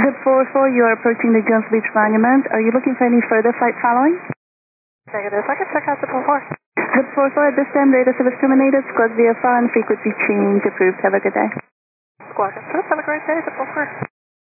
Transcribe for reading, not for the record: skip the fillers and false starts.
Zip 44, you are approaching the Jones Beach Monument. Are you looking for any further flight following? Negative. I can check out Zip 44. Zip 44, at this time, radar service terminated. Squawk VFR and frequency change approved. Have a good day. Squawk approved. Have a great day, Zip 44.